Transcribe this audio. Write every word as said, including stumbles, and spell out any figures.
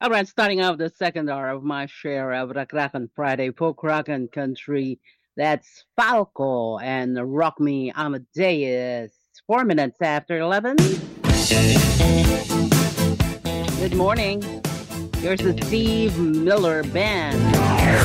All right, starting out the second hour of my share of Rock Rock on Friday, folk rock and country. That's Falco and Rock Me Amadeus. Four minutes after eleven. Good morning. Here's the Steve Miller Band.